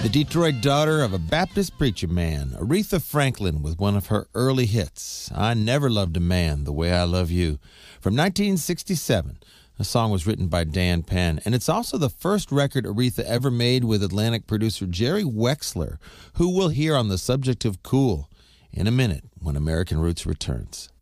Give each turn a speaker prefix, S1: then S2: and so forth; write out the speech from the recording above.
S1: The Detroit daughter of a Baptist preacher man, Aretha Franklin, with one of her early hits, I Never Loved a Man the Way I Love You, from 1967. The song was written by Dan Penn, and it's also the first record Aretha ever made with Atlantic producer Jerry Wexler, who we'll hear on the subject of cool in a minute when American Roots returns.